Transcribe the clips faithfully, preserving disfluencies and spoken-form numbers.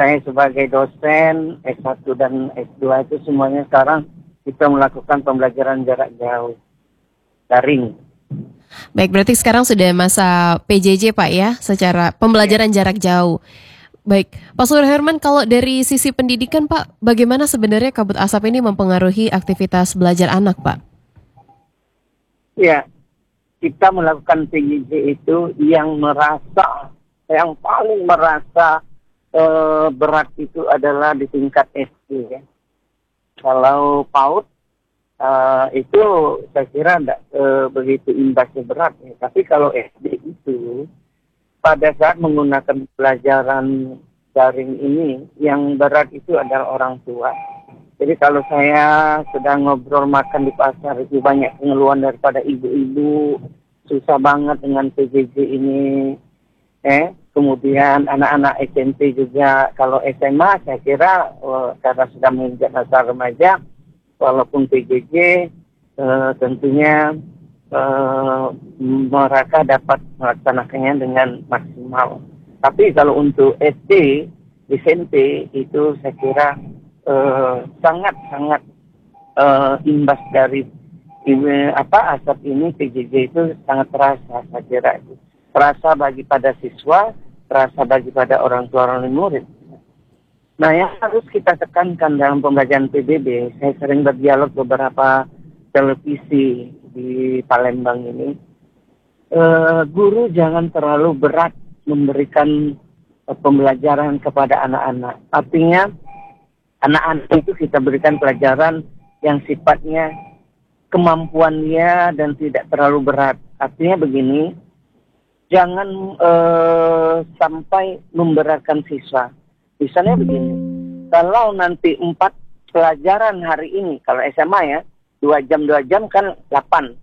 saya sebagai dosen S satu dan S dua itu semuanya sekarang kita melakukan pembelajaran jarak jauh, daring. Baik, berarti sekarang sudah masa P J J Pak ya, secara pembelajaran jarak jauh. Baik, Pak Surherman, kalau dari sisi pendidikan Pak, bagaimana sebenarnya kabut asap ini mempengaruhi aktivitas belajar anak Pak? Ya, kita melakukan P J J itu yang merasa, yang paling merasa eh, berat itu adalah di tingkat S D ya. Kalau PAUD uh, itu saya kira tidak uh, begitu imbasnya berat ya. Tapi kalau S D itu pada saat menggunakan pelajaran daring ini yang berat itu adalah orang tua. Jadi kalau saya sedang ngobrol makan di pasar itu banyak pengeluhan daripada ibu-ibu, susah banget dengan P J J ini. Eh, kemudian anak-anak S M P juga, kalau S M A saya kira uh, karena sudah menginjak masa remaja, walaupun P J J uh, tentunya uh, mereka dapat melaksanakannya dengan maksimal. Tapi kalau untuk S D, S M P itu saya kira sangat-sangat uh, uh, imbas dari ini, apa asap ini P J J itu sangat terasa, saya kira itu. Terasa bagi pada siswa, terasa bagi pada orang tua orang murid. Nah, yang harus kita tekankan dalam pembelajaran P B B, saya sering berdialog beberapa televisi di Palembang ini, uh, guru jangan terlalu berat memberikan uh, pembelajaran kepada anak-anak. Artinya, anak-anak itu kita berikan pelajaran yang sifatnya kemampuannya dan tidak terlalu berat. Artinya begini, jangan uh, sampai memberatkan siswa. Misalnya begini, kalau nanti empat pelajaran hari ini, kalau S M A ya, dua jam dua jam kan delapan,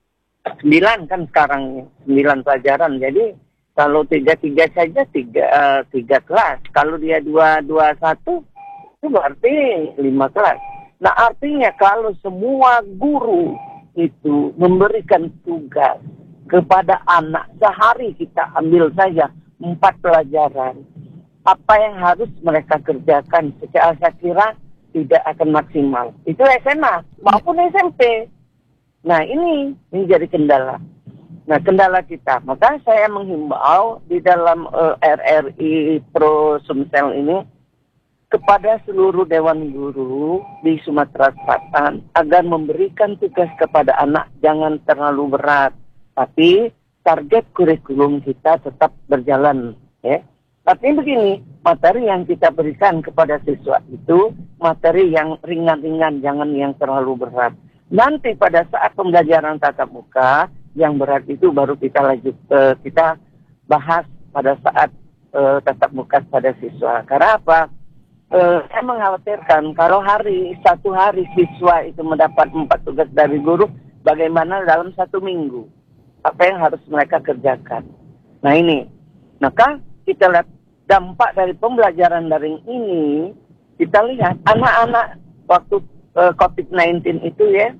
sembilan kan sekarang sembilan pelajaran. Jadi kalau tiga tiga saja tiga uh, tiga kelas. Kalau dia dua dua satu itu berarti lima kelas. Nah artinya kalau semua guru itu memberikan tugas kepada anak, sehari kita ambil saja empat pelajaran. Apa yang harus mereka kerjakan secara saya kira tidak akan maksimal. Itu S M A maupun S M P. Nah ini menjadi kendala. Nah kendala kita. Maka saya menghimbau di dalam uh, R R I Pro Sumsel ini kepada seluruh Dewan Guru di Sumatera Selatan agar memberikan tugas kepada anak jangan terlalu berat. Tapi target kurikulum kita tetap berjalan, ya. Tapi begini, materi yang kita berikan kepada siswa itu materi yang ringan-ringan, jangan yang terlalu berat. Nanti pada saat pembelajaran tatap muka, yang berat itu baru kita lanjut, uh, kita bahas pada saat uh, tatap muka pada siswa. Karena apa? Uh, saya mengkhawatirkan kalau hari satu hari siswa itu mendapat empat tugas dari guru, bagaimana dalam satu minggu? Apa yang harus mereka kerjakan. Nah ini, maka kita lihat dampak dari pembelajaran daring ini, kita lihat anak-anak waktu uh, covid sembilan belas itu ya,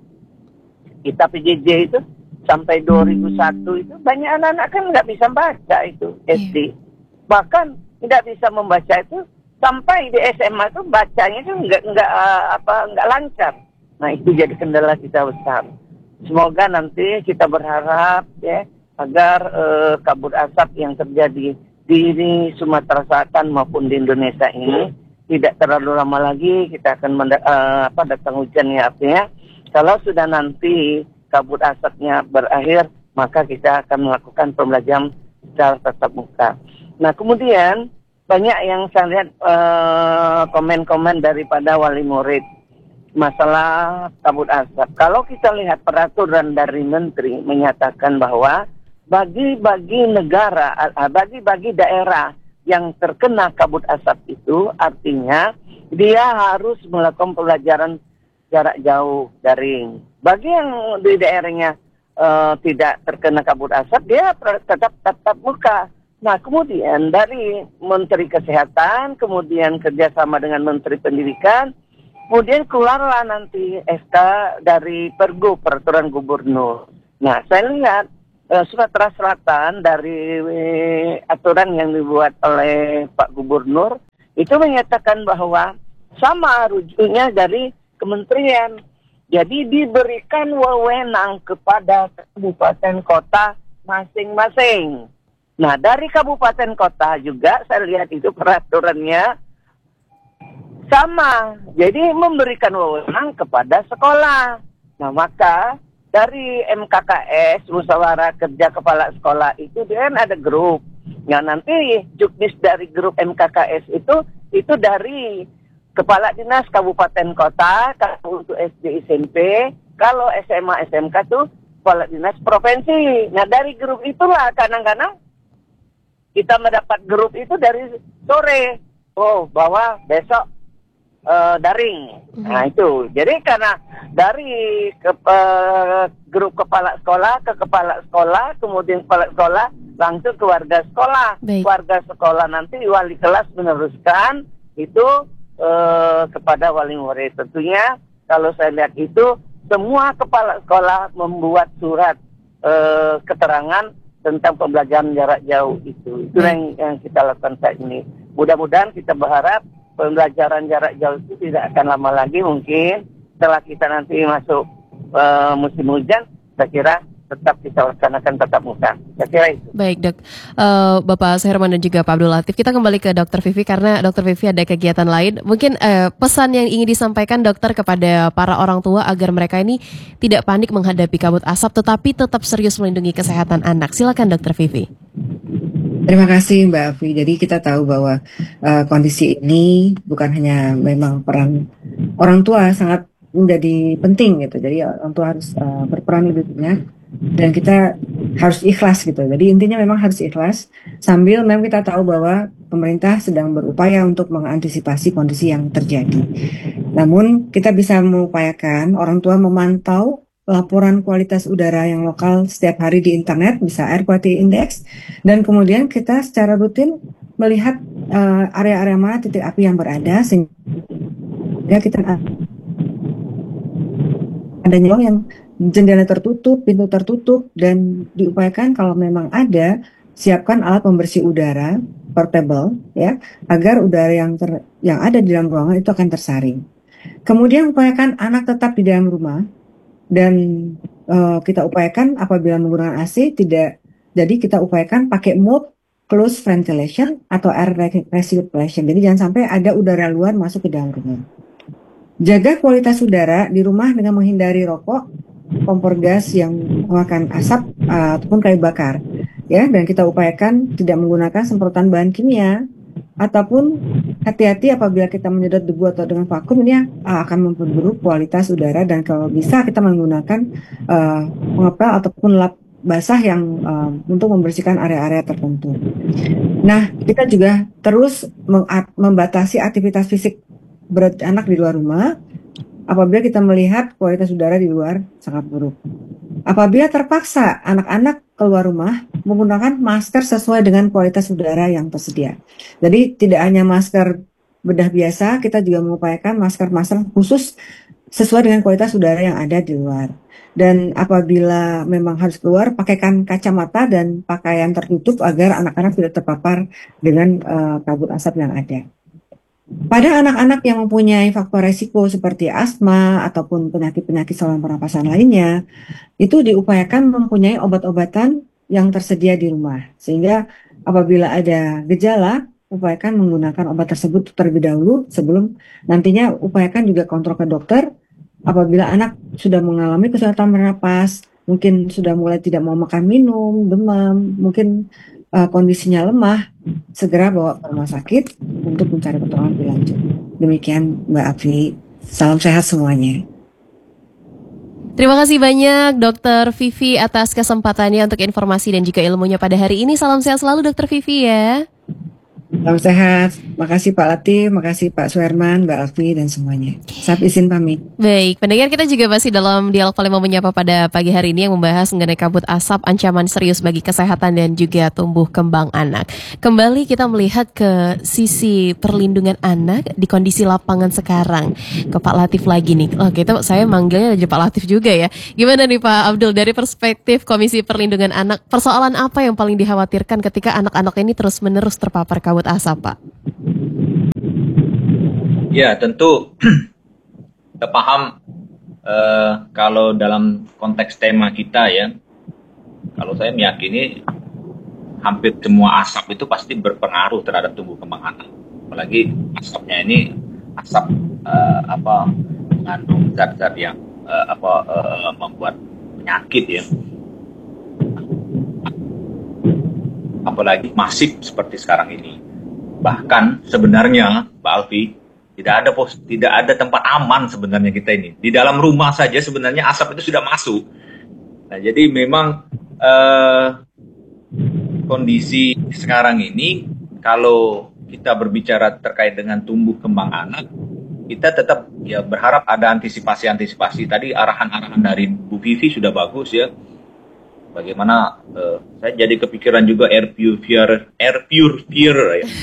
kita P J J itu sampai dua ribu satu itu banyak anak-anak kan nggak bisa baca itu S D. Bahkan nggak bisa membaca itu sampai di S M A itu bacanya itu nggak nggak uh, apa nggak lancar. Nah itu jadi kendala kita besar. Semoga nanti kita berharap ya agar uh, kabut asap yang terjadi di Sumatera Selatan maupun di Indonesia ini tidak terlalu lama lagi. Kita akan menda- uh, apa datang hujan ya, artinya kalau sudah nanti kabut asapnya berakhir maka kita akan melakukan pembelajaran secara tatap muka. Nah kemudian banyak yang saya lihat uh, komen-komen daripada wali murid masalah kabut asap. Kalau kita lihat peraturan dari menteri menyatakan bahwa bagi-bagi negara, bagi-bagi daerah yang terkena kabut asap itu artinya dia harus melakukan pembelajaran jarak jauh daring. Bagi yang di daerahnya uh, tidak terkena kabut asap, dia tetap tatap muka. Nah kemudian dari Menteri Kesehatan, kemudian kerjasama dengan Menteri Pendidikan, kemudian keluarlah nanti S K dari Pergub, Peraturan Gubernur. Nah, saya lihat uh, Sumatera Selatan dari uh, aturan yang dibuat oleh Pak Gubernur itu menyatakan bahwa sama rujuknya dari kementerian. Jadi diberikan wewenang kepada kabupaten kota masing-masing. Nah, dari kabupaten kota juga saya lihat itu peraturannya sama. Jadi memberikan wewenang kepada sekolah. Nah, maka dari M K K S, Musyawarah Kerja Kepala Sekolah itu dia kan ada grup. Nah, nanti juknis dari grup M K K S itu itu dari Kepala Dinas Kabupaten Kota, kalau untuk S D S M P, kalau S M A S M K tuh Kepala Dinas Provinsi. Nah, dari grup itulah kadang-kadang kita mendapat grup itu dari sore. Oh, bahwa besok uh, daring. Nah, itu. Jadi karena dari ke, uh, grup kepala sekolah ke kepala sekolah, kemudian kepala sekolah langsung ke warga sekolah. Baik. Warga sekolah nanti wali kelas meneruskan itu Uh, kepada wali murid. Tentunya kalau saya lihat itu semua kepala sekolah membuat surat uh, keterangan tentang pembelajaran jarak jauh itu. Itu yang, yang kita lakukan saat ini. Mudah-mudahan kita berharap pembelajaran jarak jauh itu tidak akan lama lagi, mungkin setelah kita nanti masuk uh, musim hujan, saya kira tetap kita laksanakan tatap muka. Saya kira itu. Baik, Dok. Uh, Bapak Suherman dan juga Pak Abdul Latif, kita kembali ke Dokter Vivi karena Dokter Vivi ada kegiatan lain. Mungkin uh, pesan yang ingin disampaikan dokter kepada para orang tua agar mereka ini tidak panik menghadapi kabut asap, tetapi tetap serius melindungi kesehatan anak. Silakan Dokter Vivi. Terima kasih Mbak Afi. Jadi kita tahu bahwa uh, kondisi ini bukan hanya memang peran orang tua sangat menjadi penting gitu. Jadi orang tua harus uh, berperan lebih banyak. Dan kita harus ikhlas gitu. Jadi intinya memang harus ikhlas. Sambil memang kita tahu bahwa pemerintah sedang berupaya untuk mengantisipasi kondisi yang terjadi. Namun kita bisa mengupayakan orang tua memantau laporan kualitas udara yang lokal setiap hari di internet, bisa air quality index. Dan kemudian kita secara rutin melihat uh, area-area mana titik api yang berada, sehingga kita adanya yang jendela tertutup, pintu tertutup, dan diupayakan kalau memang ada, siapkan alat pembersih udara portable ya, agar udara yang ter, yang ada di dalam ruangan itu akan tersaring. Kemudian upayakan anak tetap di dalam rumah, dan uh, kita upayakan apabila menggunakan A C tidak, jadi kita upayakan pakai mode close ventilation atau air recirculation. Jadi jangan sampai ada udara luar masuk ke dalam rumah. Jaga kualitas udara di rumah dengan menghindari rokok, kompor gas yang mengeluarkan asap uh, ataupun kayu bakar, ya. Dan kita upayakan tidak menggunakan semprotan bahan kimia, ataupun hati-hati apabila kita menyedot debu atau dengan vakum, ini uh, akan memperburuk kualitas udara. Dan kalau bisa kita menggunakan uh, pengepel ataupun lap basah yang uh, untuk membersihkan area-area tertentu. Nah, kita juga terus membatasi aktivitas fisik berat anak di luar rumah apabila kita melihat kualitas udara di luar sangat buruk. Apabila terpaksa anak-anak keluar rumah, menggunakan masker sesuai dengan kualitas udara yang tersedia. Jadi tidak hanya masker bedah biasa, kita juga mengupayakan masker-masker khusus sesuai dengan kualitas udara yang ada di luar. Dan apabila memang harus keluar, pakaikan kacamata dan pakaian tertutup agar anak-anak tidak terpapar dengan uh, kabut asap yang ada. Pada anak-anak yang mempunyai faktor resiko seperti asma ataupun penyakit-penyakit saluran pernapasan lainnya, itu diupayakan mempunyai obat-obatan yang tersedia di rumah. Sehingga apabila ada gejala, upayakan menggunakan obat tersebut terlebih dahulu sebelum nantinya upayakan juga kontrol ke dokter. Apabila anak sudah mengalami kesulitan bernapas, mungkin sudah mulai tidak mau makan minum, demam, mungkin uh, kondisinya lemah, segera bawa ke rumah sakit untuk mencari pertolongan lebih lanjut. Demikian Mbak Afi, salam sehat semuanya. Terima kasih banyak Dokter Vivi atas kesempatannya untuk informasi dan juga ilmunya pada hari ini. Salam sehat selalu Dokter Vivi ya. Salam sehat, makasih Pak Latif, makasih Pak Suherman, Mbak Alfi dan semuanya. Saya izin pamit. Baik, pendengar kita juga masih dalam dialog paling mau menyapa pada pagi hari ini yang membahas mengenai kabut asap, ancaman serius bagi kesehatan dan juga tumbuh kembang anak. Kembali kita melihat ke sisi perlindungan anak di kondisi lapangan sekarang. Ke Pak Latif lagi nih. Oh, kita saya manggilnya jadi Pak Latif juga ya. Gimana nih Pak Abdul dari perspektif Komisi Perlindungan Anak, persoalan apa yang paling dikhawatirkan ketika anak-anak ini terus-menerus terpapar kabut asap, Pak? Ya, tentu kita paham uh, kalau dalam konteks tema kita ya, kalau saya meyakini hampir semua asap itu pasti berpengaruh terhadap tumbuh kembang anak. Apalagi asapnya ini asap uh, apa mengandung zat-zat yang uh, apa uh, membuat penyakit ya. Apalagi masif seperti sekarang ini. Bahkan sebenarnya, Mbak Alfi, tidak ada pos, tidak ada tempat aman sebenarnya kita ini. Di dalam rumah saja sebenarnya asap itu sudah masuk. Nah, jadi memang eh, kondisi sekarang ini, kalau kita berbicara terkait dengan tumbuh kembang anak, kita tetap ya berharap ada antisipasi-antisipasi. Tadi arahan-arahan dari Bu Vivi sudah bagus ya. Bagaimana eh, saya jadi kepikiran juga air purifier, air purifier ya.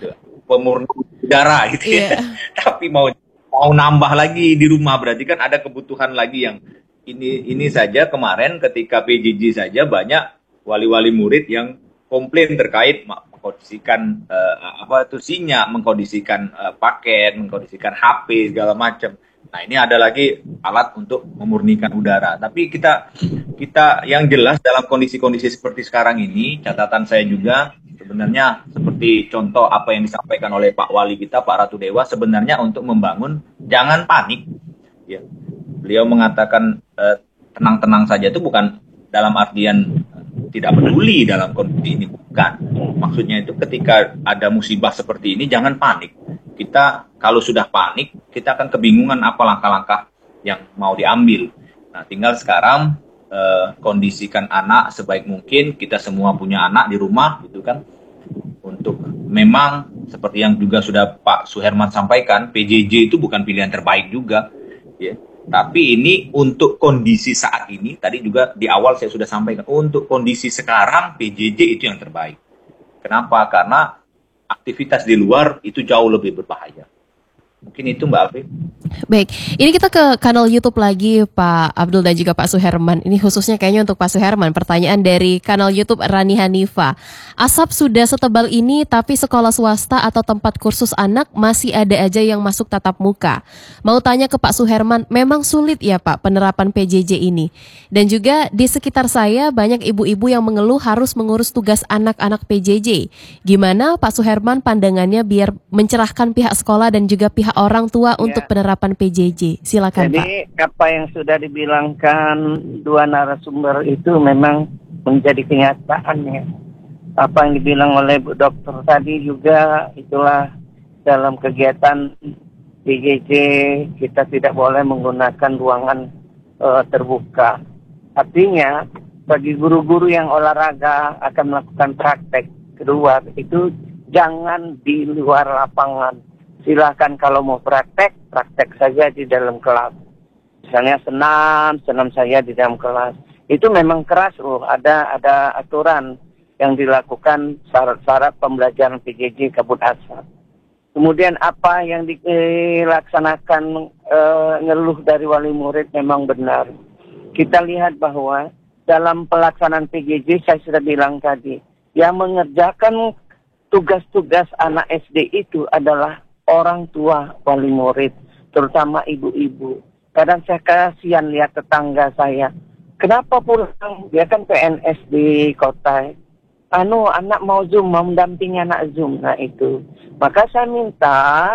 Pemurni udara gitu ya. Yeah. Tapi mau mau nambah lagi di rumah, berarti kan ada kebutuhan lagi yang ini ini saja kemarin ketika P J J saja banyak wali-wali murid yang komplain terkait mengkondisikan uh, apa itu sinyal, mengkondisikan uh, paket, mengkondisikan H P segala macam. Nah, ini ada lagi alat untuk memurnikan udara. Tapi kita kita yang jelas dalam kondisi-kondisi seperti sekarang ini, catatan saya juga sebenarnya seperti contoh apa yang disampaikan oleh Pak Wali kita, Pak Ratu Dewa, sebenarnya untuk membangun jangan panik. Ya. Beliau mengatakan eh, tenang-tenang saja itu bukan dalam artian tidak peduli dalam kondisi ini, bukan. Maksudnya itu ketika ada musibah seperti ini jangan panik. Kita kalau sudah panik, kita akan kebingungan apa langkah-langkah yang mau diambil. Nah, tinggal sekarang eh, kondisikan anak sebaik mungkin. Kita semua punya anak di rumah, gitu kan. Untuk memang seperti yang juga sudah Pak Suherman sampaikan, P J J itu bukan pilihan terbaik juga, ya. Tapi ini untuk kondisi saat ini, tadi juga di awal saya sudah sampaikan, untuk kondisi sekarang P J J itu yang terbaik. Kenapa? Karena aktivitas di luar itu jauh lebih berbahaya. Mungkin itu Mbak Alfi. Baik, ini kita ke kanal YouTube lagi Pak Abdul dan juga Pak Suherman. Ini khususnya kayaknya untuk Pak Suherman. Pertanyaan dari kanal YouTube Rani Hanifa. Asap sudah setebal ini tapi sekolah swasta atau tempat kursus anak masih ada aja yang masuk tatap muka. Mau tanya ke Pak Suherman, memang sulit ya Pak penerapan P J J ini. Dan juga di sekitar saya banyak ibu-ibu yang mengeluh harus mengurus tugas anak-anak P J J. Gimana Pak Suherman pandangannya biar mencerahkan pihak sekolah dan juga pihak orang tua ya, untuk penerapan P J J. Silakan Jadi, Pak. Jadi apa yang sudah dibilangkan dua narasumber itu memang menjadi kenyataannya. Apa yang dibilang oleh Bu Dokter tadi juga itulah dalam kegiatan P J J kita tidak boleh menggunakan ruangan uh, terbuka. Artinya bagi guru-guru yang olahraga akan melakukan praktek keluar itu jangan di luar lapangan. Silahkan kalau mau praktek, praktek saja di dalam kelas. Misalnya senam, senam saya di dalam kelas. Itu memang keras loh, ada ada aturan yang dilakukan syarat-syarat pembelajaran P J J kabut asap. Kemudian apa yang dilaksanakan e, ngeluh dari wali murid memang benar. Kita lihat bahwa dalam pelaksanaan P J J saya sudah bilang tadi, yang mengerjakan tugas-tugas anak S D itu adalah orang tua wali murid, terutama ibu-ibu. Kadang saya kasihan lihat tetangga saya. Kenapa pulang? Dia kan P N S di kota. Anu, anak mau Zoom, mau mendampingi anak Zoom. Nah itu. Maka saya minta,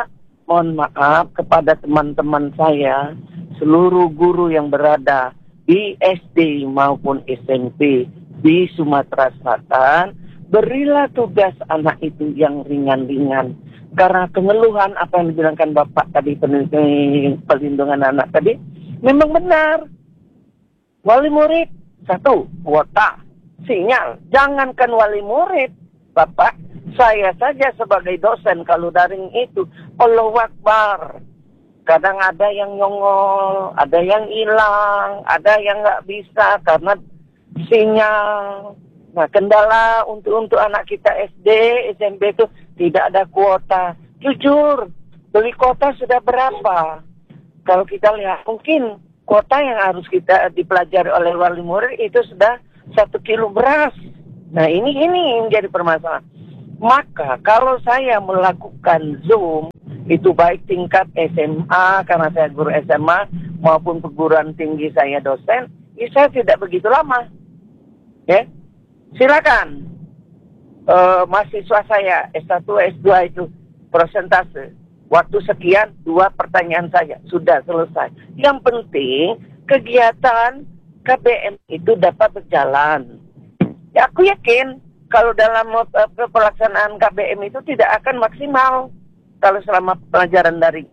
mohon maaf kepada teman-teman saya, seluruh guru yang berada di S D maupun S M P di Sumatera Selatan, berilah tugas anak itu yang ringan-ringan. Karena pengeluhan apa yang dibilangkan Bapak tadi, perlindungan anak tadi, memang benar. Wali murid, satu, kuota, sinyal. Jangankan wali murid, Bapak, saya saja sebagai dosen kalau daring itu, Allahu Akbar. Kadang ada yang nyongol, ada yang hilang, ada yang nggak bisa karena sinyal. Nah, kendala untuk untuk anak kita S D, S M P itu tidak ada kuota. Jujur, beli kuota sudah berapa? Kalau kita lihat, mungkin kuota yang harus kita dipelajari oleh wali murid itu sudah satu kilo beras. Nah, ini ini menjadi permasalahan. Maka kalau saya melakukan Zoom, Itu baik tingkat S M A, karena saya guru S M A, maupun perguruan tinggi saya dosen, ya saya tidak begitu lama. Ya, silakan. Uh, mahasiswa saya S satu, S dua itu persentase. Waktu sekian, dua pertanyaan saja. Sudah selesai. Yang penting, kegiatan K B M itu dapat berjalan. Ya, aku yakin kalau dalam uh, pelaksanaan K B M itu tidak akan maksimal kalau selama pelajaran daring.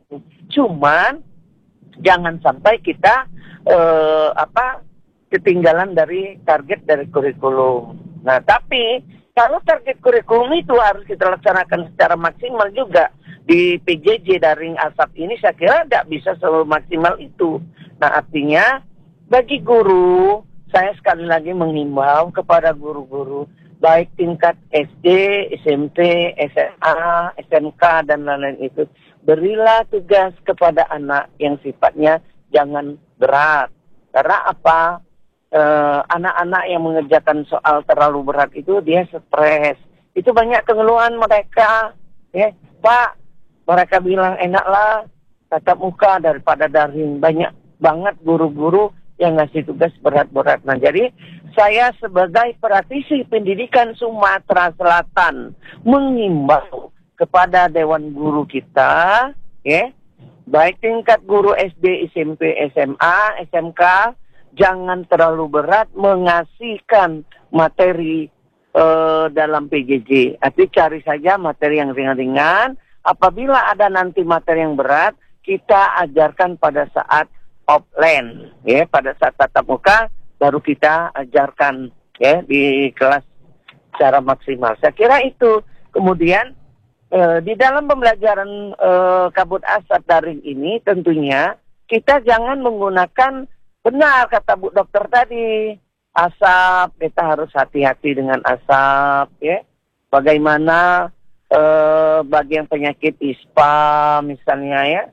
Cuman jangan sampai kita uh, apa ketinggalan dari target dari kurikulum. Nah, tapi kalau target kurikulum itu harus kita laksanakan secara maksimal juga di P J J daring asap ini, saya kira tidak bisa selalu maksimal itu. Nah, artinya bagi guru, saya sekali lagi mengimbau kepada guru-guru baik tingkat S D, S M P, S M A, S M K, dan lain-lain itu, berilah tugas kepada anak yang sifatnya jangan berat. Karena apa? Eh, anak-anak yang mengerjakan soal terlalu berat itu dia stres. Itu banyak keluhan mereka. Ya, Pak, mereka bilang enaklah tatap muka daripada daring. Banyak banget guru-guru yang ngasih tugas berat-berat. Nah, jadi saya sebagai praktisi pendidikan Sumatera Selatan mengimbau kepada Dewan Guru kita, ya, baik tingkat guru S D, S M P, S M A, S M K, jangan terlalu berat mengasihkan materi uh, dalam P J J. Tapi cari saja materi yang ringan-ringan. Apabila ada nanti materi yang berat, kita ajarkan pada saat offline, ya, pada saat tatap muka baru kita ajarkan, ya, di kelas secara maksimal. Saya kira itu. Kemudian eh, di dalam pembelajaran eh, kabut asap daring ini tentunya kita jangan menggunakan, benar kata Bu Dokter tadi, asap. Kita harus hati-hati dengan asap, ya. Bagaimana eh, bagi yang penyakit ispa misalnya, ya.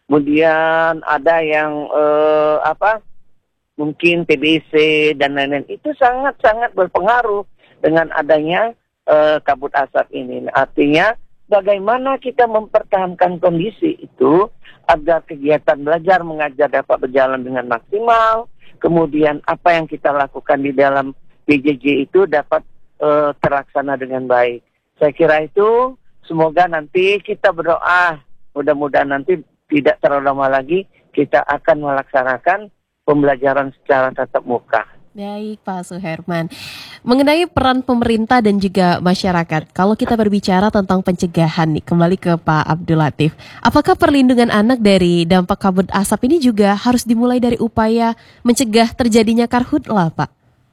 Kemudian ada yang eh, apa mungkin T B C dan lain-lain, itu sangat-sangat berpengaruh dengan adanya eh, kabut asap ini. Artinya bagaimana kita mempertahankan kondisi itu agar kegiatan belajar mengajar dapat berjalan dengan maksimal. Kemudian apa yang kita lakukan di dalam P J J itu dapat eh, terlaksana dengan baik. Saya kira itu, semoga nanti kita berdoa, mudah-mudahan nanti tidak terlalu lama lagi kita akan melaksanakan pembelajaran secara tatap muka. Baik, Pak Suherman. Mengenai peran pemerintah dan juga masyarakat, kalau kita berbicara tentang pencegahan nih, kembali ke Pak Abdul Latif, apakah perlindungan anak dari dampak kabut asap ini juga harus dimulai dari upaya mencegah terjadinya karhutlah, Pak?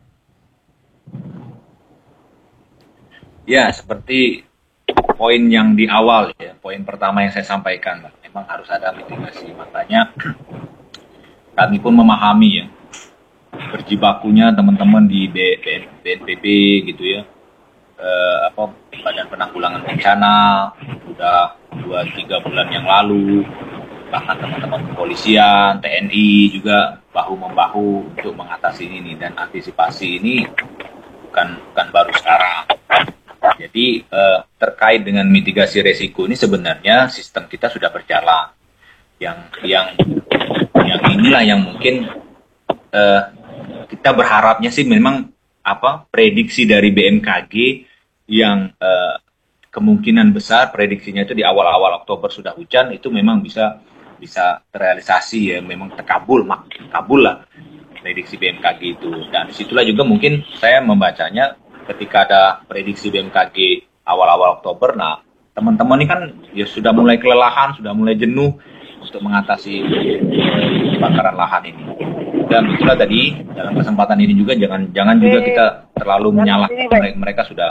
Ya, seperti poin yang di awal, ya, poin pertama yang saya sampaikan, Pak. Memang harus ada mitigasi. Makanya kami pun memahami, ya, berjibakunya teman-teman di B N P B gitu, ya, eh, apa Badan Penanggulangan Bencana sudah dua tiga bulan yang lalu, bahkan teman-teman kepolisian, T N I juga bahu membahu untuk mengatasi ini, dan antisipasi ini bukan bukan baru sekarang. Jadi eh, terkait dengan mitigasi resiko ini sebenarnya sistem kita sudah berjalan. Yang yang yang inilah yang mungkin eh, kita berharapnya sih memang apa prediksi dari B M K G yang eh, kemungkinan besar prediksinya itu di awal-awal Oktober sudah hujan, itu memang bisa bisa terrealisasi, ya, memang terkabul, mak kabul lah prediksi B M K G itu. Dan disitulah juga mungkin saya membacanya ketika ada prediksi B M K G awal-awal Oktober, nah teman-teman ini kan ya sudah mulai kelelahan, sudah mulai jenuh untuk mengatasi kebakaran lahan ini. Dan itulah tadi dalam kesempatan ini juga jangan jangan juga kita terlalu menyalahkan mereka, mereka sudah.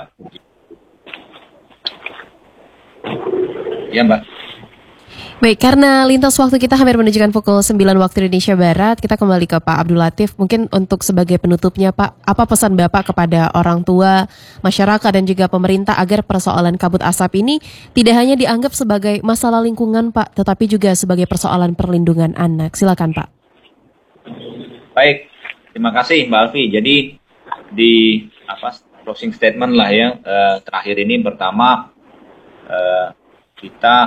Ya, Mbak. Baik, karena lintas waktu kita hampir menunjukkan pukul sembilan waktu Indonesia Barat, kita kembali ke Pak Abdul Latif. Mungkin untuk sebagai penutupnya, Pak, apa pesan Bapak kepada orang tua, masyarakat, dan juga pemerintah agar persoalan kabut asap ini tidak hanya dianggap sebagai masalah lingkungan, Pak, tetapi juga sebagai persoalan perlindungan anak. Silakan, Pak. Baik, terima kasih Mbak Alfi. Jadi di apa closing statement lah, ya, eh, terakhir ini pertama eh, kita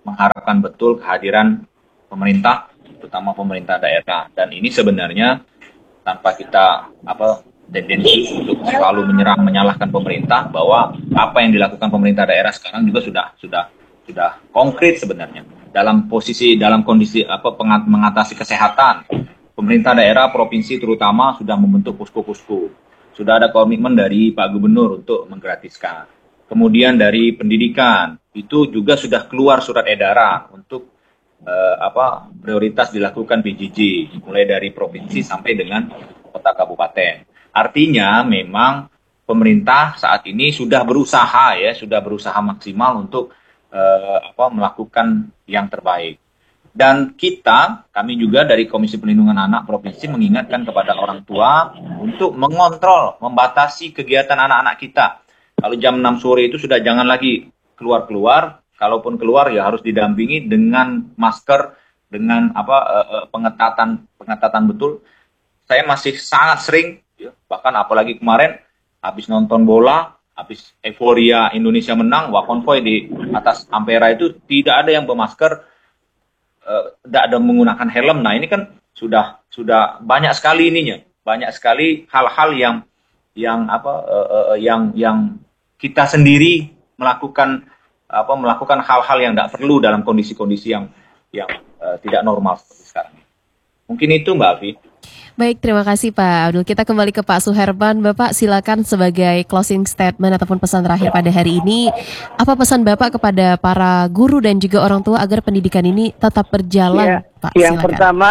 mengharapkan betul kehadiran pemerintah, terutama pemerintah daerah. Dan ini sebenarnya tanpa kita apa tendensi untuk selalu menyerang menyalahkan pemerintah, bahwa apa yang dilakukan pemerintah daerah sekarang juga sudah sudah sudah konkret sebenarnya dalam posisi dalam kondisi apa pengat, mengatasi kesehatan. Pemerintah daerah provinsi terutama sudah membentuk posko-posko. Sudah ada komitmen dari Pak Gubernur untuk menggratiskan. Kemudian dari pendidikan itu juga sudah keluar surat edaran untuk eh, apa prioritas dilakukan P J J mulai dari provinsi sampai dengan kota kabupaten. Artinya memang pemerintah saat ini sudah berusaha ya, sudah berusaha maksimal untuk eh, apa melakukan yang terbaik. Dan kita, kami juga dari Komisi Perlindungan Anak Provinsi mengingatkan kepada orang tua untuk mengontrol, membatasi kegiatan anak-anak kita. Kalau jam enam sore itu sudah jangan lagi keluar-keluar, kalaupun keluar ya harus didampingi dengan masker, dengan apa eh, pengetatan pengetatan betul. Saya masih sangat sering, ya, bahkan apalagi kemarin habis nonton bola, habis euforia Indonesia menang, wah konvoy di atas Ampera itu tidak ada yang bermasker, Uh, tidak ada menggunakan helm. Nah ini kan sudah sudah banyak sekali ininya, banyak sekali hal-hal yang yang apa uh, uh, yang yang kita sendiri melakukan apa melakukan hal-hal yang tidak perlu dalam kondisi-kondisi yang yang uh, tidak normal seperti sekarang. Mungkin itu Mbak Afi. Baik, terima kasih Pak Abdul. Kita kembali ke Pak Suherman. Bapak silakan sebagai closing statement ataupun pesan terakhir pada hari ini. Apa pesan Bapak kepada para guru dan juga orang tua agar pendidikan ini tetap berjalan, ya, Pak? Yang Silakan. pertama,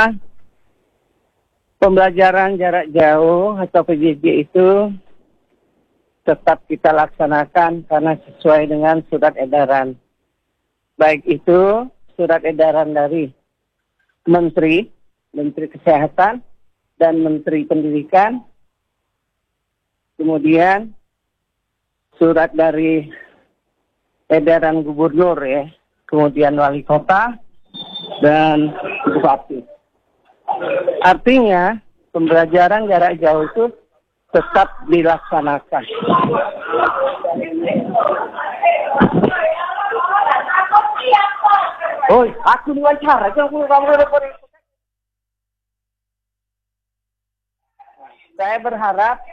pembelajaran jarak jauh atau P J J itu tetap kita laksanakan karena sesuai dengan surat edaran. Baik itu surat edaran dari Menteri, Menteri Kesehatan, dan Menteri Pendidikan, kemudian surat dari edaran gubernur ya, kemudian wali kota dan bupati. Artinya pembelajaran jarak jauh itu tetap dilaksanakan. Oh, aku diwawancara, jangan kamu repot. Saya berharap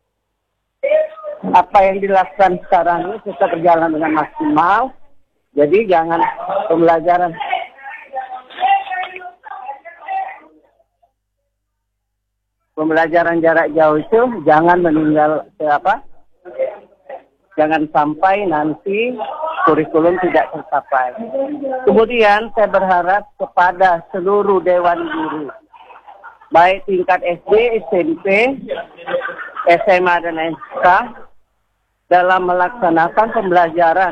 apa yang dilakukan sekarang ini tetap berjalan dengan maksimal. Jadi jangan pembelajaran pembelajaran jarak jauh itu jangan meninggal apa? Jangan sampai nanti kurikulum tidak tercapai. Kemudian saya berharap kepada seluruh dewan guru, baik tingkat S D, S M P, S M A dan S K, dalam melaksanakan pembelajaran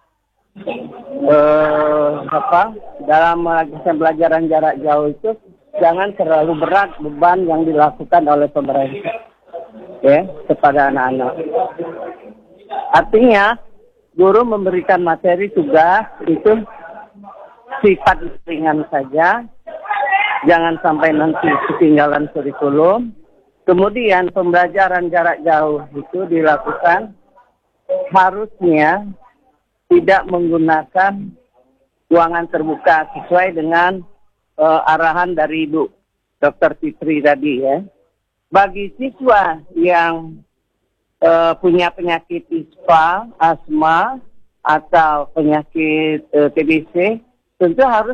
eh, apa dalam melakukan pembelajaran jarak jauh itu jangan terlalu berat beban yang dilakukan oleh pemerintah ya kepada anak-anak. Artinya guru memberikan materi tugas itu sifat ringan saja, jangan sampai nanti ketinggalan kurikulum. Kemudian pembelajaran jarak jauh itu dilakukan harusnya tidak menggunakan ruangan terbuka sesuai dengan uh, arahan dari Ibu Dokter Fitri tadi ya. Bagi siswa yang uh, punya penyakit ispa, asma atau penyakit uh, T B C, tentu harus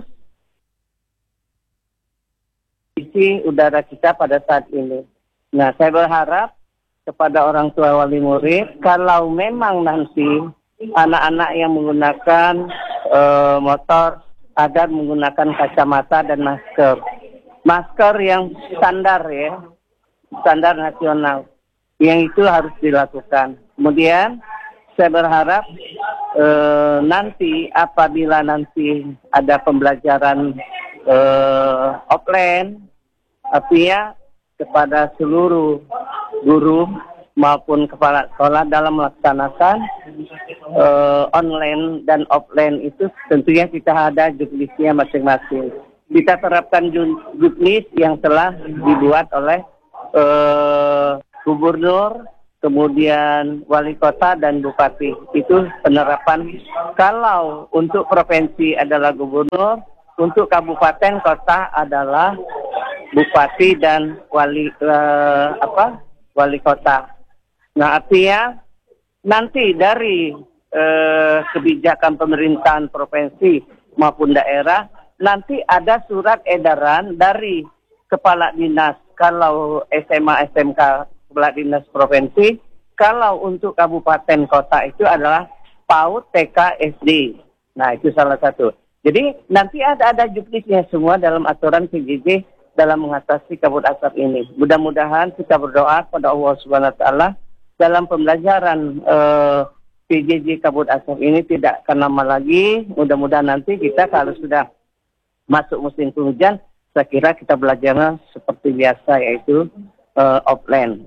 isi udara kita pada saat ini. Nah, saya berharap kepada orang tua wali murid, kalau memang nanti anak-anak yang menggunakan e, motor agar menggunakan kacamata dan masker. Masker yang standar ya, standar nasional. Yang itu harus dilakukan. Kemudian saya berharap e, nanti apabila nanti ada pembelajaran e, offline, artinya kepada seluruh guru maupun kepala sekolah dalam melaksanakan uh, online dan offline itu tentunya kita ada juknisnya masing-masing. Kita terapkan juknis yang telah dibuat oleh uh, gubernur kemudian wali kota dan bupati. Itu penerapan. Kalau untuk provinsi adalah gubernur, untuk kabupaten kota adalah bupati dan wali eh, apa wali kota. Nah, artinya nanti dari eh, kebijakan pemerintahan provinsi maupun daerah, nanti ada surat edaran dari kepala dinas. Kalau S M A S M K kepala dinas provinsi, kalau untuk kabupaten kota itu adalah PAUD, T K, S D. Nah, itu salah satu. Jadi nanti ada ada juknisnya semua dalam aturan P J J dalam mengatasi kabut asap ini. Mudah-mudahan kita berdoa kepada Allah Subhanahu Wa Taala dalam pembelajaran eh, P J J kabut asap ini tidak akan lama lagi. Mudah-mudahan nanti kita kalau sudah masuk musim penghujan, saya kira kita belajarnya seperti biasa, yaitu uh, offline.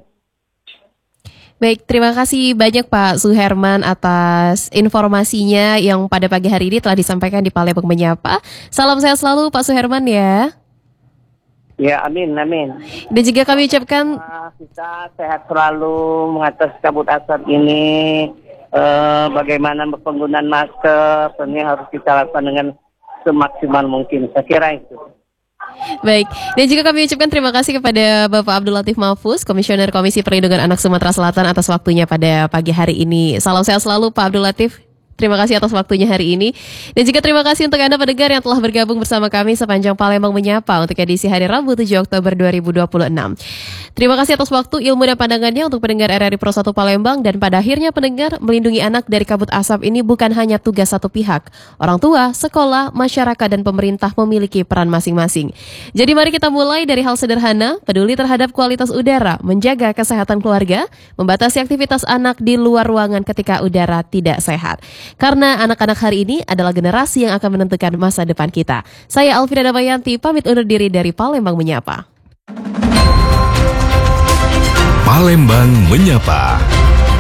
Baik, terima kasih banyak Pak Suherman atas informasinya yang pada pagi hari ini telah disampaikan di Palembang Menyapa. Salam sehat selalu Pak Suherman ya. Ya, amin, amin. Dan juga kami ucapkan kita sehat selalu mengatasi kabut asap ini. Uh, bagaimana penggunaan masker, ini harus kita lakukan dengan semaksimal mungkin. Saya kira itu. Baik, dan juga kami ucapkan terima kasih kepada Bapak Abdul Latif Mahfuz, Komisioner Komisi Perlindungan Anak Sumatera Selatan atas waktunya pada pagi hari ini. Salam sehat selalu Pak Abdul Latif. Terima kasih atas waktunya hari ini. Dan juga terima kasih untuk Anda pendengar yang telah bergabung bersama kami sepanjang Palembang Menyapa untuk edisi hari Rabu tujuh Oktober dua ribu dua puluh enam. Terima kasih atas waktu, ilmu, dan pandangannya untuk pendengar R R I Pro satu Palembang. Dan pada akhirnya pendengar, melindungi anak dari kabut asap ini bukan hanya tugas satu pihak. Orang tua, sekolah, masyarakat, dan pemerintah memiliki peran masing-masing. Jadi mari kita mulai dari hal sederhana, peduli terhadap kualitas udara, menjaga kesehatan keluarga, membatasi aktivitas anak di luar ruangan ketika udara tidak sehat. Karena anak-anak hari ini adalah generasi yang akan menentukan masa depan kita. Saya Alfira Damayanti, pamit undur diri dari Palembang Menyapa. Palembang Menyapa.